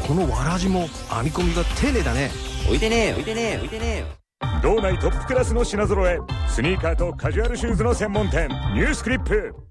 このわらじも編み込みが丁寧だね。 置いてねえ置いてねえ置いてねえよ。 道内トップクラスの品揃え、スニーカーとカジュアルシューズの専門店ニュースクリップ。